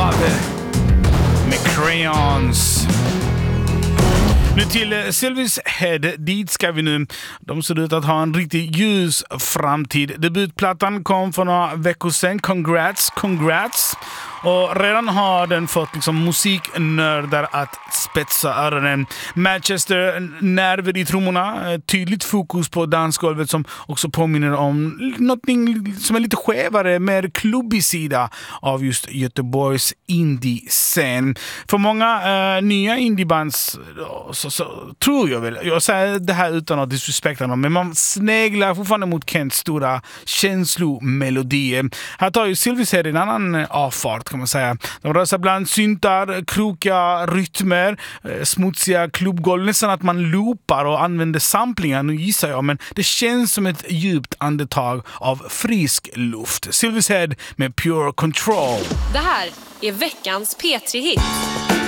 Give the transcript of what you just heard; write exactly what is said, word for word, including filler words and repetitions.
Love med Crayons. Nu till Sylvies Head, dit ska vi nu. De ser ut att ha en riktigt ljus framtid. Debutplattan kom för några veckor sedan. Congrats, congrats. Och redan har den fått liksom musiknördar att spetsa öronen. Manchester, nerver i trummorna. Tydligt fokus på dansgolvet som också påminner om någonting som är lite skevare, mer klubbig sida av just Göteborgs indie-scen. För många äh, nya indiebands så, så tror jag väl, jag säger det här utan att disrespekta dem, men man sneglar fortfarande mot Kents stora känslomelodier. Här tar ju Sylvies Head en annan avfart kan man säga. De rör sig bland syntar, krokiga rytmer, smutsiga klubbgolv, nästan att man loopar och använder samplingar, nu gissar jag, men det känns som ett djupt andetag av frisk luft. Sylvies Head med Pure Control. Det här är veckans P tre-hit.